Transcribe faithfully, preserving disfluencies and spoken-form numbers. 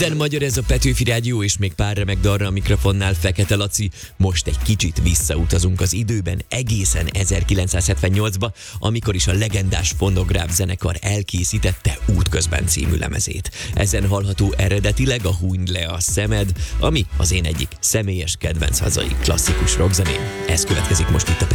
Minden magyar, ez a Petőfi Rádió, és még pár remek dalra a mikrofonnál Fekete Laci. Most egy kicsit visszautazunk az időben, egészen ezerkilencszázhetvennyolcba, amikor is a legendás Fonográf zenekar elkészítette Útközben című lemezét. Ezen hallható eredetileg a Hunyd le a szemed, ami az én egyik személyes kedvenc hazai klasszikus rockzeném. Ez következik most itt a